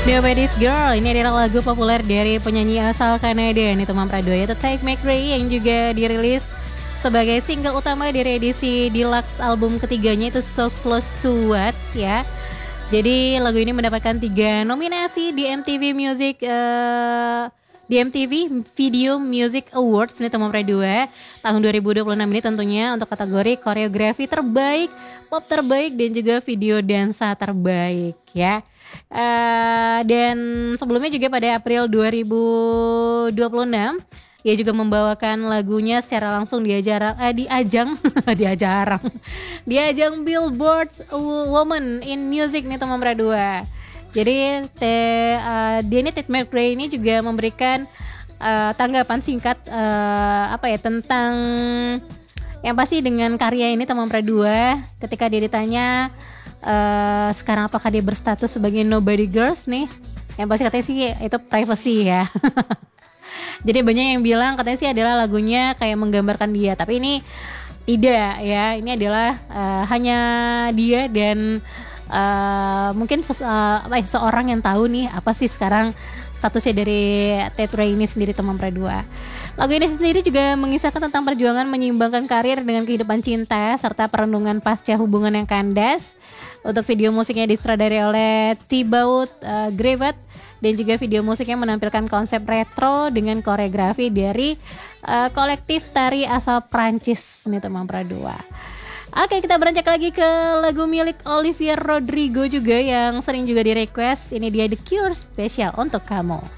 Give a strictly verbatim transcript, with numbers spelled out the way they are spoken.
Nobody's Girl, ini adalah lagu populer dari penyanyi asal Kanada nih teman Prado, yaitu Tate McRae yang juga dirilis sebagai single utama dari edisi deluxe album ketiganya itu So Close to What ya. Jadi lagu ini mendapatkan tiga nominasi di M T V Music uh, di M T V Video Music Awards nih teman Prado tahun dua ribu dua puluh enam ini tentunya untuk kategori koreografi terbaik, pop terbaik dan juga video dansa terbaik ya. Uh, dan sebelumnya juga pada April dua ribu dua puluh enam ia juga membawakan lagunya secara langsung di ajang eh, di ajang di ajang di ajang Billboard Women in Music nih teman Pradua. Jadi te, uh, dia ini Tate McRae ini juga memberikan uh, tanggapan singkat uh, apa ya tentang yang pasti dengan karya ini teman Pradua ketika dia ditanya Uh, sekarang apakah dia berstatus sebagai nobody girls nih? Yang pasti katanya sih itu privacy ya. Jadi banyak yang bilang katanya sih adalah lagunya kayak menggambarkan dia, tapi ini tidak ya. Ini adalah uh, hanya dia dan uh, mungkin ses- uh, apa ya, seorang yang tahu nih apa sih sekarang statusnya dari Tate McRae ini sendiri teman Pradua. Lagu ini sendiri juga mengisahkan tentang perjuangan menyeimbangkan karir dengan kehidupan cinta serta perenungan pasca hubungan yang kandas. Untuk video musiknya disutradarai oleh Thibaut uh, Grevat dan juga video musiknya menampilkan konsep retro dengan koreografi dari uh, kolektif tari asal Prancis nih teman Pradua. Oke, kita beranjak lagi ke lagu milik Olivia Rodrigo juga yang sering juga di request. Ini dia The Cure spesial untuk kamu.